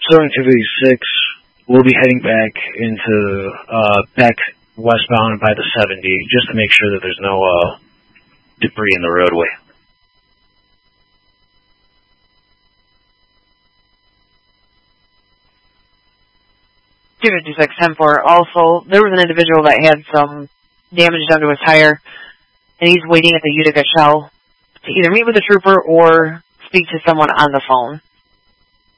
Sterling 286, we'll be heading back into, back westbound by the 70, just to make sure that there's no, debris in the roadway. Two 56-10-4. Also, there was an individual that had some damage done to his tire, and he's waiting at the Utica Shell to either meet with a trooper or speak to someone on the phone.